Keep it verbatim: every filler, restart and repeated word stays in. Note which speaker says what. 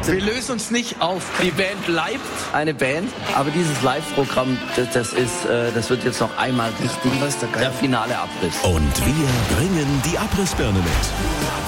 Speaker 1: Wir lösen uns nicht auf. Die Band bleibt eine Band, aber dieses Live-Programm, das, das ist, äh, das wird jetzt noch einmal richtig. Das ist der, der finale Abriss.
Speaker 2: Und wir bringen die Abrissbirne mit.